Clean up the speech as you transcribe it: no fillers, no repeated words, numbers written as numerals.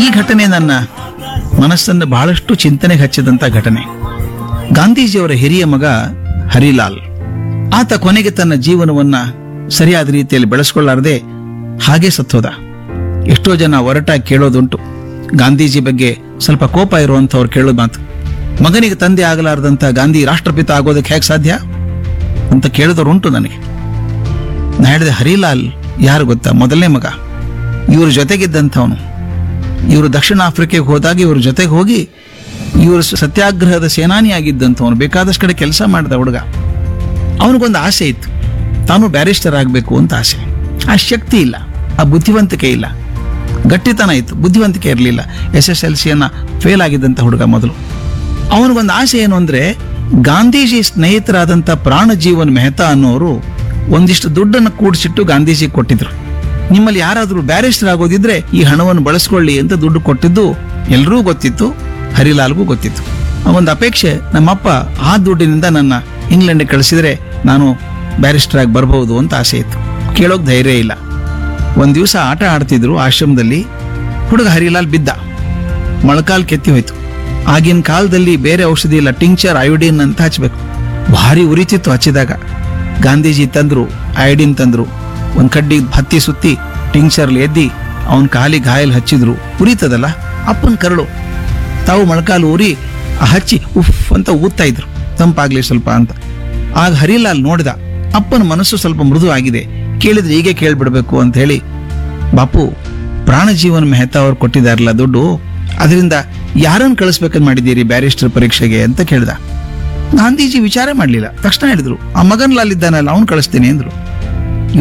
ಈ ಘಟನೆ ನನ್ನ ಮನಸ್ಸನ್ನು ಬಹಳಷ್ಟು ಚಿಂತನೆಗೆ ಹಚ್ಚಿದಂತ ಘಟನೆ. ಗಾಂಧೀಜಿಯವರ ಹಿರಿಯ ಮಗ ಹರಿಲಾಲ್, ಆತ ಕೊನೆಗೆ ತನ್ನ ಜೀವನವನ್ನ ಸರಿಯಾದ ರೀತಿಯಲ್ಲಿ ಬೆಳೆಸ್ಕೊಳ್ಳಾರದೆ ಹಾಗೆ ಸತ್ತೋದ. ಎಷ್ಟೋ ಜನ ಒರಟಾಗಿ ಕೇಳೋದುಂಟು, ಗಾಂಧೀಜಿ ಬಗ್ಗೆ ಸ್ವಲ್ಪ ಕೋಪ ಇರುವಂತವ್ರು ಕೇಳೋದು ಮಾತು, ಮಗನಿಗೆ ತಂದೆ ಆಗಲಾರದಂತ ಗಾಂಧಿ ರಾಷ್ಟ್ರಪಿತ ಆಗೋದಕ್ಕೆ ಹೇಗೆ ಸಾಧ್ಯ ಅಂತ ಕೇಳಿದವರುಂಟು ನನಗೆ. ನಾ ಹೇಳಿದೆ, ಹರಿಲಾಲ್ ಯಾರು ಗೊತ್ತಾ? ಮೊದಲನೇ ಮಗ, ಇವ್ರ ಜೊತೆಗಿದ್ದಂಥವನು. ಇವರು ದಕ್ಷಿಣ ಆಫ್ರಿಕೆಗೆ ಹೋದಾಗ ಇವ್ರ ಜೊತೆಗೆ ಹೋಗಿ ಇವರು ಸತ್ಯಾಗ್ರಹದ ಸೇನಾನಿಯಾಗಿದ್ದಂಥವನು, ಬೇಕಾದಷ್ಟು ಕಡೆ ಕೆಲಸ ಮಾಡಿದ ಹುಡುಗ. ಅವನಿಗೊಂದು ಆಸೆ ಇತ್ತು, ತಾನು ಬ್ಯಾರಿಸ್ಟರ್ ಆಗಬೇಕು ಅಂತ ಆಸೆ. ಆ ಶಕ್ತಿ ಇಲ್ಲ, ಆ ಬುದ್ಧಿವಂತಿಕೆ ಇಲ್ಲ. ಗಟ್ಟಿತನ ಇತ್ತು, ಬುದ್ಧಿವಂತಿಕೆ ಇರಲಿಲ್ಲ. SSLCಯನ್ನ ಫೇಲ್ ಆಗಿದ್ದಂಥ ಹುಡುಗ ಮೊದಲು. ಅವನಿಗೊಂದು ಆಸೆ ಏನು ಅಂದ್ರೆ, ಗಾಂಧೀಜಿ ಸ್ನೇಹಿತರಾದಂಥ ಪ್ರಾಣಜೀವನ್ ಮೆಹ್ತಾ ಅನ್ನೋರು ಒಂದಿಷ್ಟು ದುಡ್ಡನ್ನು ಕೂಡಿಸಿಟ್ಟು ಗಾಂಧೀಜಿ ಕೊಟ್ಟಿದ್ರು. ನಿಮ್ಮಲ್ಲಿ ಯಾರಾದರೂ ಬ್ಯಾರಿಸ್ಟರ್ ಆಗೋದಿದ್ರೆ ಈ ಹಣವನ್ನು ಬಳಸ್ಕೊಳ್ಳಿ ಅಂತ ದುಡ್ಡು ಕೊಟ್ಟಿದ್ದು ಎಲ್ಲರೂ ಗೊತ್ತಿತ್ತು, ಹರಿಲಾಲ್ಗೂ ಗೊತ್ತಿತ್ತು. ಒಂದು ಅಪೇಕ್ಷೆ, ನಮ್ಮಪ್ಪ ಆ ದುಡ್ಡಿನಿಂದ ನನ್ನ ಇಂಗ್ಲೆಂಡ್ಗೆ ಕಳಿಸಿದ್ರೆ ನಾನು ಬ್ಯಾರಿಸ್ಟರ್ ಆಗಿ ಬರ್ಬಹುದು ಅಂತ ಆಸೆ ಇತ್ತು. ಕೇಳೋಕ್ ಧೈರ್ಯ ಇಲ್ಲ. ಒಂದ್ ದಿವಸ ಆಟ ಆಡ್ತಿದ್ರು ಆಶ್ರಮದಲ್ಲಿ, ಹುಡುಗ ಹರಿಲಾಲ್ ಬಿದ್ದ, ಮೊಳಕಾಲ್ ಕೆತ್ತಿ ಹೋಯ್ತು. ಆಗಿನ ಕಾಲದಲ್ಲಿ ಬೇರೆ ಔಷಧಿ ಇಲ್ಲ, ಟಿಂಕ್ಚರ್ ಅಯೋಡಿನ್ ಅಂತ ಹಚ್ಬೇಕು. ಭಾರಿ ಉರಿತಿತ್ತು ಹಚ್ಚಿದಾಗ. ಗಾಂಧೀಜಿ ತಂದ್ರು, ಅಯೋಡಿನ್ ತಂದ್ರು, ಒಂದ್ ಕಡ್ಡಿ ಹತ್ತಿ ಸುತ್ತಿ ಟಿಂಕ್ಚರ್ಲಿ ಎದ್ದಿ ಅವನ್ ಕಾಲಿ ಗಾಯಲ್ ಹಚ್ಚಿದ್ರು. ಉರಿತದಲ್ಲ, ಅಪ್ಪನ ಕರಳು. ತಾವು ಮೊಳಕಾಲು ಊರಿ ಹಚ್ಚಿ ಉಫ್ ಅಂತ ಊದ್ತಾ ಇದ್ರು, ತಂಪಾಗ್ಲಿ ಸ್ವಲ್ಪ ಅಂತ. ಆಗ ಹರಿಲಾಲ್ ನೋಡಿದ, ಅಪ್ಪನ ಮನಸ್ಸು ಸ್ವಲ್ಪ ಮೃದು ಆಗಿದೆ, ಕೇಳಿದ್ರೆ ಹೀಗೆ ಕೇಳ್ಬಿಡ್ಬೇಕು ಅಂತ ಹೇಳಿ, ಬಾಪು ಪ್ರಾಣಜೀವನ್ ಮೆಹ್ತಾ ಅವ್ರು ಕೊಟ್ಟಿದಾರಲ್ಲ ದುಡ್ಡು, ಅದರಿಂದ ಯಾರನ್ನು ಕಳಿಸ್ಬೇಕಂತ ಮಾಡಿದ್ದೀರಿ ಬ್ಯಾರಿಸ್ಟರ್ ಪರೀಕ್ಷೆಗೆ ಅಂತ ಕೇಳ್ದ. ಗಾಂಧೀಜಿ ವಿಚಾರ ಮಾಡ್ಲಿಲ್ಲ, ತಕ್ಷಣ ಹೇಳಿದ್ರು, ಆ ಮಗನ್ ಲಾಲ್ ಇದ್ದಾನಲ್ಲ ಅವ್ನು ಕಳಿಸ್ತೀನಿ ಅಂದ್ರು.